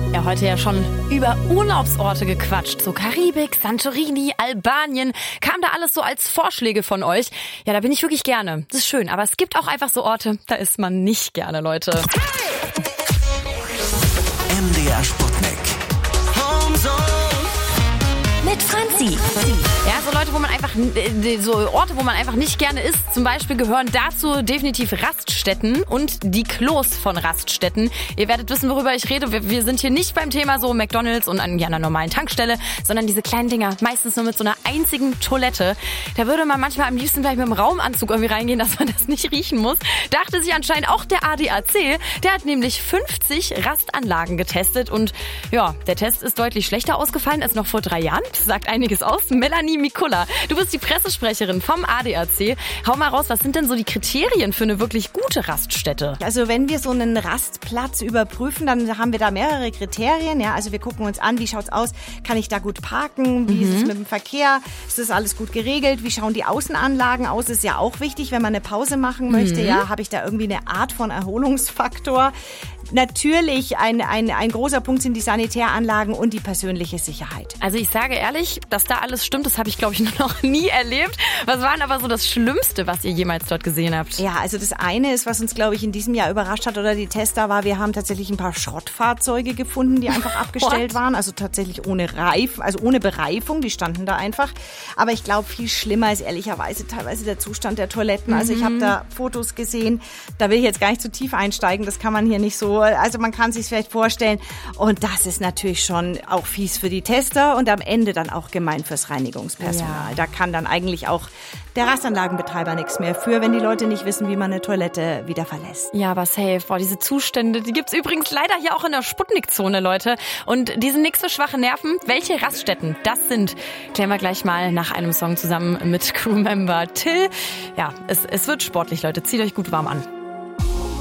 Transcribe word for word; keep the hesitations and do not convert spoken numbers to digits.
Ja, heute ja schon über Urlaubsorte gequatscht. So Karibik, Santorini, Albanien. Kam da alles so als Vorschläge von euch? Ja, da bin ich wirklich gerne. Das ist schön. Aber es gibt auch einfach so Orte, da ist man nicht gerne, Leute. M D R Sputnik. Mit Franzi. Ja, so Leute, wo man einfach, so Orte, wo man einfach nicht gerne ist, zum Beispiel gehören dazu definitiv Raststätten und die Klos von Raststätten. Ihr werdet wissen, worüber ich rede. Wir, wir sind hier nicht beim Thema so McDonald's und an ja, einer normalen Tankstelle, sondern diese kleinen Dinger, meistens nur mit so einer einzigen Toilette. Da würde man manchmal am liebsten vielleicht mit einem Raumanzug irgendwie reingehen, dass man das nicht riechen muss. Dachte sich anscheinend auch der A D A C. Der hat nämlich fünfzig Rastanlagen getestet und ja, der Test ist deutlich schlechter ausgefallen als noch vor drei Jahren. Das sagt einiges aus. Melanie Mikula, du bist die Pressesprecherin vom A D A C. Hau mal raus, was sind denn so die Kriterien für eine wirklich gute Raststätte? Also wenn wir so einen Rastplatz überprüfen, dann haben wir da mehrere Kriterien. Ja, also wir gucken uns an, wie schaut's aus? Kann ich da gut parken? Wie mhm. ist es mit dem Verkehr? Ist das alles gut geregelt? Wie schauen die Außenanlagen aus? Ist ja auch wichtig, wenn man eine Pause machen möchte. Mhm. Ja, habe ich da irgendwie eine Art von Erholungsfaktor? Natürlich, ein, ein, ein großer Punkt sind die Sanitäranlagen und die persönliche Sicherheit. Also ich sage ehrlich, dass da alles stimmt, das habe ich, glaube ich, noch nie erlebt. Was war denn aber so das Schlimmste, was ihr jemals dort gesehen habt? Ja, also das eine ist, was uns, glaube ich, in diesem Jahr überrascht hat oder die Tester war, wir haben tatsächlich ein paar Schrottfahrzeuge gefunden, die einfach abgestellt waren. Also tatsächlich ohne Reif, also ohne Bereifung, die standen da einfach. Aber ich glaube, viel schlimmer ist ehrlicherweise teilweise der Zustand der Toiletten. Also ich habe da Fotos gesehen, da will ich jetzt gar nicht zu tief einsteigen, das kann man hier nicht so. Also man kann sich vielleicht vorstellen. Und das ist natürlich schon auch fies für die Tester und am Ende dann auch gemein fürs Reinigungspersonal. Ja. Da kann dann eigentlich auch der Rastanlagenbetreiber nichts mehr für, wenn die Leute nicht wissen, wie man eine Toilette wieder verlässt. Ja, aber safe. Boah, diese Zustände, die gibt's übrigens leider hier auch in der Sputnik-Zone, Leute. Und diese nix so schwache Nerven, welche Raststätten das sind, klären wir gleich mal nach einem Song zusammen mit Crewmember Till. Ja, es, es wird sportlich, Leute. Zieht euch gut warm an.